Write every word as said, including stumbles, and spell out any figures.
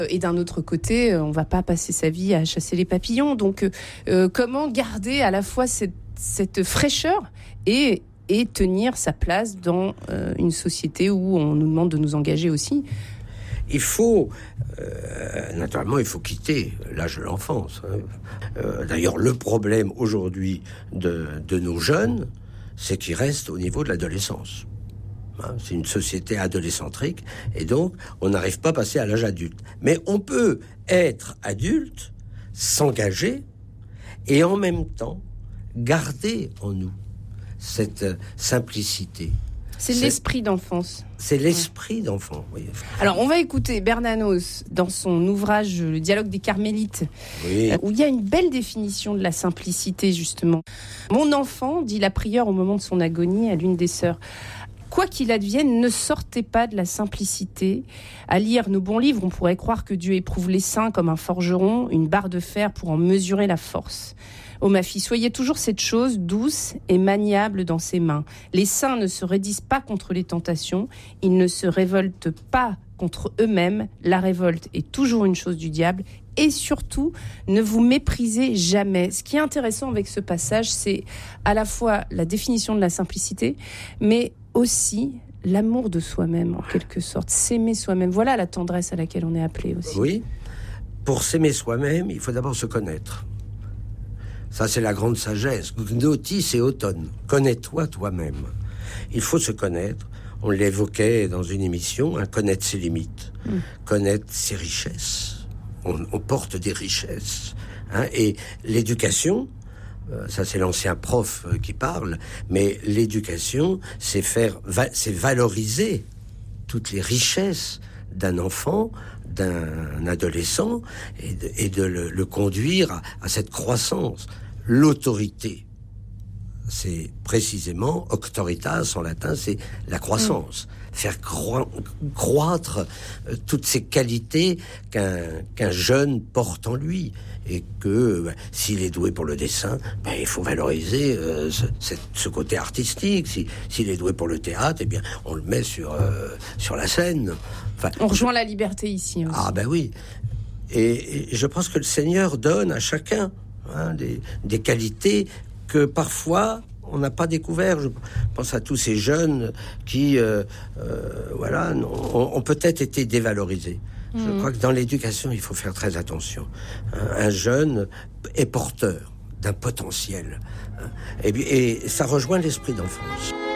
Et d'un autre côté, on ne va pas passer sa vie à chasser les papillons. Donc, euh, comment garder à la fois cette, cette fraîcheur et, et tenir sa place dans euh, une société où on nous demande de nous engager aussi ? Il faut, euh, naturellement, il faut quitter l'âge de l'enfance. Hein. Euh, d'ailleurs, le problème aujourd'hui de, de nos jeunes, c'est qu'ils restent au niveau de l'adolescence. Hein, c'est une société adolescentrique, et donc, on n'arrive pas à passer à l'âge adulte. Mais on peut être adulte, s'engager, et en même temps, garder en nous cette simplicité. C'est, c'est l'esprit d'enfance. C'est l'esprit d'enfant, oui. Alors, on va écouter Bernanos dans son ouvrage « Le dialogue des Carmélites oui. », où il y a une belle définition de la simplicité, justement. « Mon enfant, dit la prieure au moment de son agonie à l'une des sœurs, quoi qu'il advienne, ne sortez pas de la simplicité. À lire nos bons livres, on pourrait croire que Dieu éprouve les saints comme un forgeron, une barre de fer pour en mesurer la force. Ô ma fille, soyez toujours cette chose douce et maniable dans ses mains. Les saints ne se raidissent pas contre les tentations, ils ne se révoltent pas contre eux-mêmes. La révolte est toujours une chose du diable. Et surtout, ne vous méprisez jamais. » Ce qui est intéressant avec ce passage, c'est à la fois la définition de la simplicité, mais aussi l'amour de soi-même, en quelque sorte. S'aimer soi-même. Voilà la tendresse à laquelle on est appelé aussi. Oui. Pour s'aimer soi-même, il faut d'abord se connaître. Ça, c'est la grande sagesse. Gnotis et automne. Connais-toi toi-même. Il faut se connaître. On l'évoquait dans une émission, hein, connaître ses limites, mmh. connaître ses richesses. On, on porte des richesses. Hein, et l'éducation, euh, ça c'est l'ancien prof euh, qui parle, mais l'éducation, c'est faire, va, c'est valoriser toutes les richesses d'un enfant, d'un adolescent, et de, et de le, le conduire à, à cette croissance. L'autorité, c'est précisément, auctoritas en latin, c'est la croissance. Mmh. Faire croi- croître euh, toutes ces qualités qu'un, qu'un jeune porte en lui. Et que bah, s'il est doué pour le dessin, bah, il faut valoriser euh, ce, cette, ce côté artistique. Si, s'il est doué pour le théâtre, eh bien, on le met sur, euh, sur la scène. Enfin, on rejoint je... la liberté ici aussi. Ah ben oui. Et, et je pense que le Seigneur donne à chacun hein, des, des qualités que parfois on n'a pas découvert. Je pense à tous ces jeunes qui, euh, euh, voilà, ont, ont peut-être été dévalorisés. Mmh. Je crois que dans l'éducation, il faut faire très attention. Un jeune est porteur d'un potentiel. Et, et ça rejoint l'esprit d'enfance.